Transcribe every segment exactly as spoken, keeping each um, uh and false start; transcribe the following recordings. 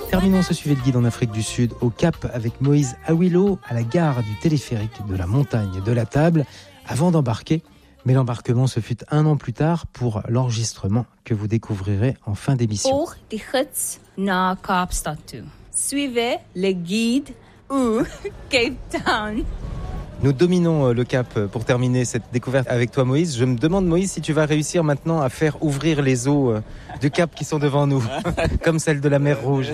Terminons ce suivi de guide en Afrique du Sud au Cap avec Moïse Awilo à la gare du téléphérique de la montagne de la Table avant d'embarquer. Mais l'embarquement se fut un an plus tard pour l'enregistrement que vous découvrirez en fin d'émission. Pour die gids naar Kaapstad toe. Suivez le guide ou Cape Town. Nous dominons le Cap pour terminer cette découverte avec toi Moïse. Je me demande Moïse si tu vas réussir maintenant à faire ouvrir les eaux du Cap qui sont devant nous, comme celles de la mer Rouge.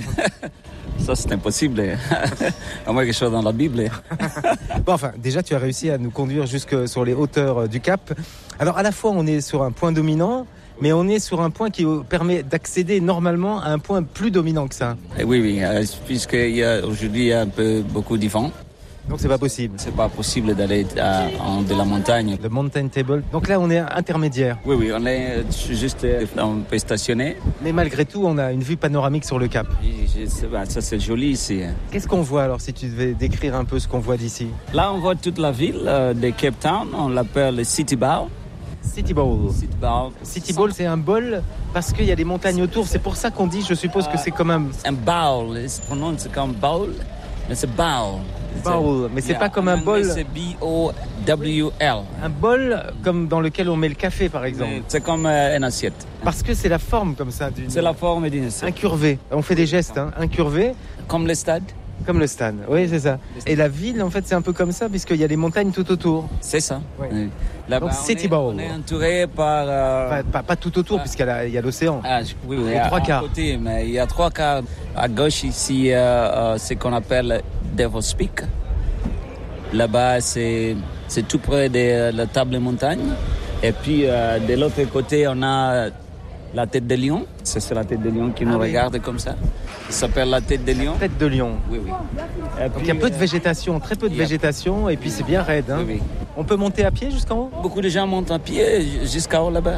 Ça c'est impossible, à moins que je sois dans la Bible. Bon enfin, déjà tu as réussi à nous conduire jusque sur les hauteurs du Cap. Alors à la fois on est sur un point dominant, mais on est sur un point qui permet d'accéder normalement à un point plus dominant que ça. Et oui, oui, puisqu'il y a aujourd'hui il y a un peu beaucoup de vent. Donc c'est pas possible. C'est pas possible d'aller à, en, de la montagne. Le mountain table. Donc là on est intermédiaire. Oui, oui, on est juste on peut stationner. Mais malgré tout on a une vue panoramique sur le Cap. Je, je, bah, ça c'est joli ici. Qu'est-ce qu'on voit alors si tu devais décrire un peu ce qu'on voit d'ici? Là on voit toute la ville euh, de Cape Town. On l'appelle le City Bowl. City Bowl. City Bowl. City Bowl, c'est un bol parce qu'il y a des montagnes autour. C'est pour ça qu'on dit, je suppose, que c'est comme un... Un bowl. Il se prononce comme bowl, mais c'est bowl. Bowl, mais c'est yeah. pas comme un bol. C'est B O W L. Un bol comme dans lequel on met le café, par exemple. Mais c'est comme euh, une assiette. Parce que c'est la forme comme ça. D'une... C'est la forme d'une assiette. Incurvé. On fait des gestes, hein. Incurvé. Comme le stade. Comme le stade, oui, c'est ça. Et la ville, en fait, c'est un peu comme ça, puisqu'il y a les montagnes tout autour. C'est ça. Oui. Oui. Donc, City Bowl. On est entouré par... Euh... Pas, pas, pas tout autour, ah. puisqu'il y a, y a l'océan. Ah, oui, oui. Il y a trois quarts. Côté, mais il y a trois quarts. À gauche, ici, euh, euh, ce qu'on appelle Devil's Peak. Là-bas, c'est, c'est tout près de la table montagne. Et puis, euh, de l'autre côté, on a la tête de lion. C'est, c'est la tête de lion qui nous ah, regarde oui. comme ça. Ça s'appelle la tête de lion. Tête de lion. Oui, oui. Et donc, puis, il y a peu de végétation, très peu de végétation, et puis c'est bien raide. Hein. Oui, oui. On peut monter à pied jusqu'en haut? Beaucoup de gens montent à pied jusqu'en haut là-bas.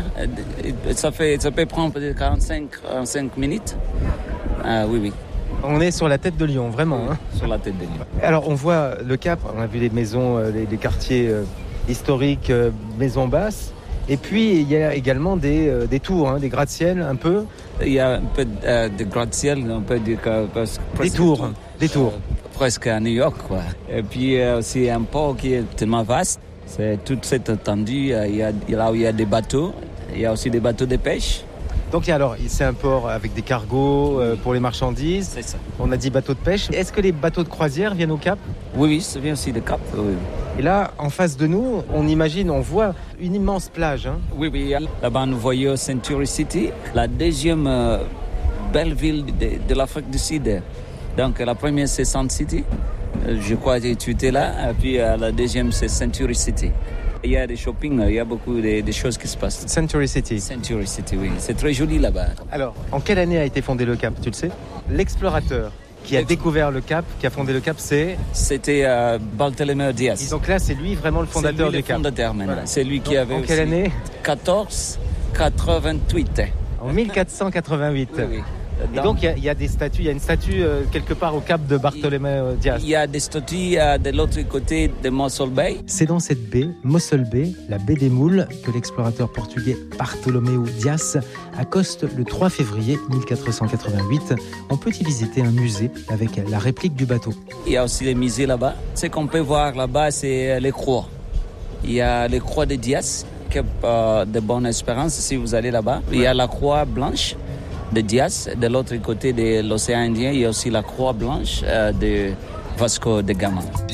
Ça, fait, ça peut prendre peut-être quarante-cinq minutes. Ah, oui, oui. On est sur la tête de lion, vraiment. Oui, hein. Sur la tête de lion. Alors, on voit le Cap, on a vu les maisons, les, les quartiers euh, historiques, euh, maisons basses. Et puis, il y a également des, euh, des tours, hein, des gratte-ciel un peu. Il y a un peu de, de gratte-ciel, on peut dire que... Presque, des tours, tout, des tours. Euh, presque à New York, quoi. Et puis, euh, aussi un port qui est tellement vaste. C'est toute cette étendue, il y a, là où il y a des bateaux. Il y a aussi des bateaux de pêche. Donc alors, c'est un port avec des cargos euh, pour les marchandises. C'est ça. On a dit bateaux de pêche. Est-ce que les bateaux de croisière viennent au Cap? Oui, oui, ça vient aussi du Cap. Oui. Et là, en face de nous, on imagine, on voit une immense plage. Hein. Oui, oui. Là-bas, nous voyons Century City, la deuxième euh, belle ville de, de l'Afrique du Sud. Donc la première, c'est Sun City. Je crois que tu étais là. Et puis euh, la deuxième, c'est Century City. Il y a des shopping, il y a beaucoup de, de choses qui se passent. Century City. Century City, oui. C'est très joli là-bas. Alors, en quelle année a été fondé le Cap, tu le sais? L'explorateur qui a découvert le Cap, qui a fondé le Cap, c'est... C'était euh, Bartholomew Diaz. Et donc là, c'est lui vraiment le fondateur du Cap. C'est lui le fondateur maintenant. Voilà. C'est lui qui donc, avait en aussi... quelle année? quatorze quatre-vingt-huit. En mille quatre cent quatre-vingt-huit. Oui, oui. Et donc, il y, y a des statues, il y a une statue euh, quelque part au Cap de Bartholomew Diaz. Il y a des statues euh, de l'autre côté de Mossel Bay. C'est dans cette baie, Mossel Bay, la baie des Moules, que l'explorateur portugais Bartholomew Diaz accoste le trois février mille quatre cent quatre-vingt-huit. On peut y visiter un musée avec la réplique du bateau. Il y a aussi les musées là-bas. Ce qu'on peut voir là-bas, c'est les croix. Il y a les croix de Diaz, Cap euh, de Bonne-Espérance, si vous allez là-bas. Il y a la croix blanche de Diaz. De l'autre côté de l'océan Indien, il y a aussi la croix blanche euh, de Vasco de Gama.